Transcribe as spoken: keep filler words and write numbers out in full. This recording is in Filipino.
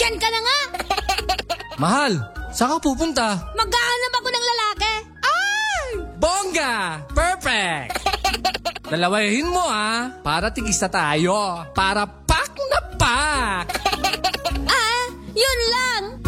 Dyan ka na nga! Mahal, saan ka pupunta? Maghahanap ako ng lalaki! Bongga! Perfect! Dalawahin mo ah, para tigis na tayo. Para pak na pak! Ah, yun lang!